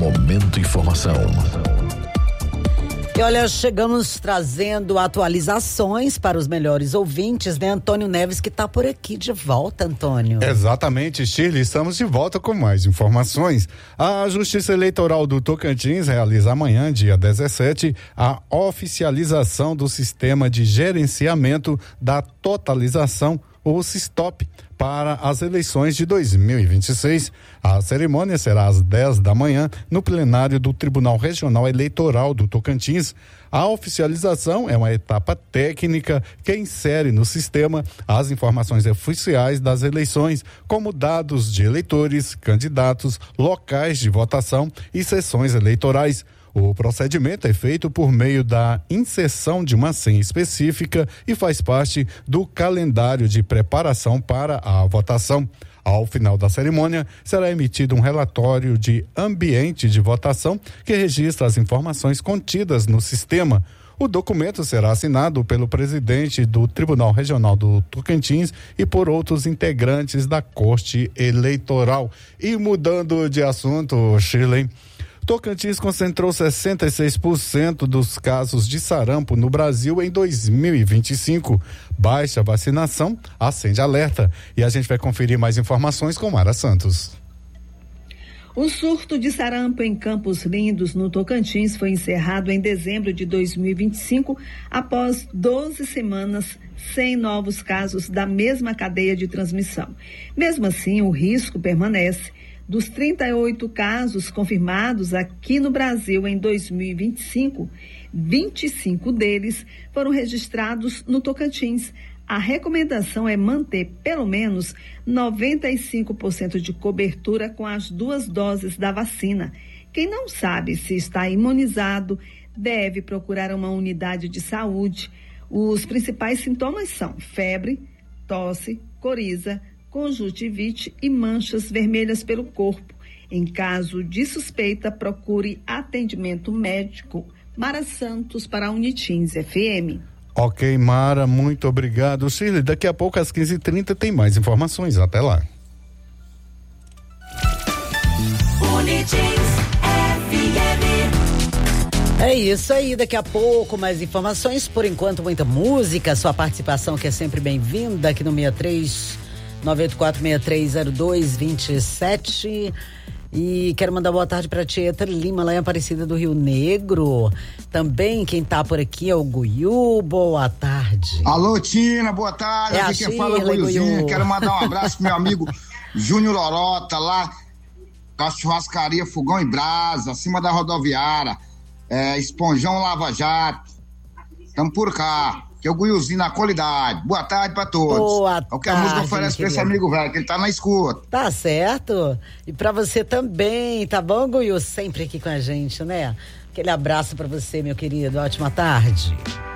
Momento Informação. E olha, chegamos trazendo atualizações para os melhores ouvintes, né? Antônio Neves, que está por aqui de volta, Antônio. Exatamente, Shirley, estamos de volta com mais informações. A Justiça Eleitoral do Tocantins realiza amanhã, dia 17, a oficialização do sistema de gerenciamento da totalização, ou SISTOP, para as eleições de 2026. A cerimônia será às 10 da manhã no plenário do Tribunal Regional Eleitoral do Tocantins. A oficialização é uma etapa técnica que insere no sistema as informações oficiais das eleições, como dados de eleitores, candidatos, locais de votação e sessões eleitorais. O procedimento é feito por meio da inserção de uma senha específica e faz parte do calendário de preparação para a votação. Ao final da cerimônia, será emitido um relatório de ambiente de votação que registra as informações contidas no sistema. O documento será assinado pelo presidente do Tribunal Regional do Tocantins e por outros integrantes da Corte Eleitoral. E mudando de assunto, Shirley, Tocantins concentrou 66% dos casos de sarampo no Brasil em 2025. Baixa vacinação acende alerta. E a gente vai conferir mais informações com Mara Santos. O surto de sarampo em Campos Lindos, no Tocantins, foi encerrado em dezembro de 2025, após 12 semanas sem novos casos da mesma cadeia de transmissão. Mesmo assim, o risco permanece. Dos 38 casos confirmados aqui no Brasil em 2025, 25 deles foram registrados no Tocantins. A recomendação é manter pelo menos 95% de cobertura com as 2 doses da vacina. Quem não sabe se está imunizado deve procurar uma unidade de saúde. Os principais sintomas são febre, tosse, coriza, conjuntivite e manchas vermelhas pelo corpo. Em caso de suspeita, procure atendimento médico. Mara Santos para a Unitins FM. Ok, Mara, muito obrigado. Shirley, daqui a pouco às 15h30 tem mais informações. Até lá. Unitins FM. É isso aí, daqui a pouco mais informações. Por enquanto, muita música. Sua participação que é sempre bem-vinda aqui no 63-984-630227. E quero mandar boa tarde para a Tieta Lima, lá em Aparecida do Rio Negro. Também quem tá por aqui é o Guiú. Boa tarde. Alô, Tina, boa tarde. Aqui quem fala é o Guiuzinho. Quero mandar um abraço pro meu amigo Júnior Lorota, lá da churrascaria Fogão e Brasa, acima da rodoviária. Esponjão Lava Jato. Tamo por cá. Que é o Guiuzinho na qualidade. Boa tarde pra todos. Boa Qualquer música oferece pra esse amigo velho, que ele tá na escuta. Tá certo. E pra você também, tá bom, Guiu? Sempre aqui com a gente, né? Aquele abraço pra você, meu querido. Ótima tarde.